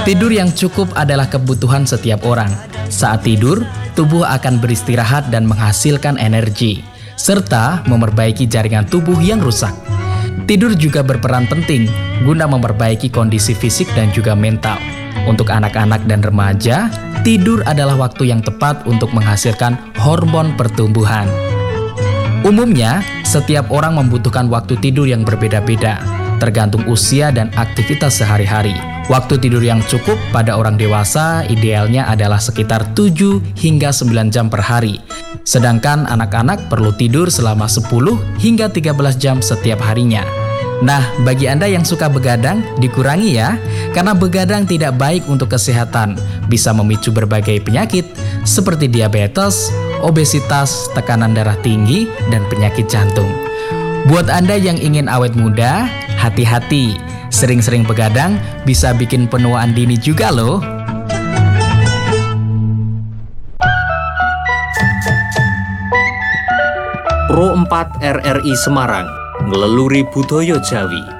Tidur yang cukup adalah kebutuhan setiap orang. Saat tidur, tubuh akan beristirahat dan menghasilkan energi, serta memperbaiki jaringan tubuh yang rusak. Tidur juga berperan penting guna memperbaiki kondisi fisik dan juga mental. Untuk anak-anak dan remaja, tidur adalah waktu yang tepat untuk menghasilkan hormon pertumbuhan. Umumnya, setiap orang membutuhkan waktu tidur yang berbeda-beda, tergantung usia dan aktivitas sehari-hari. Waktu tidur yang cukup pada orang dewasa idealnya adalah sekitar 7 hingga 9 jam per hari. Sedangkan anak-anak perlu tidur selama 10 hingga 13 jam setiap harinya. Nah, bagi Anda yang suka begadang, dikurangi ya, karena begadang tidak baik untuk kesehatan, bisa memicu berbagai penyakit seperti diabetes, obesitas, tekanan darah tinggi, dan penyakit jantung. Buat Anda yang ingin awet muda, hati-hati, sering-sering begadang bisa bikin penuaan dini juga loh. Pro 4 RRI Semarang, ngeleluri budaya Jawi.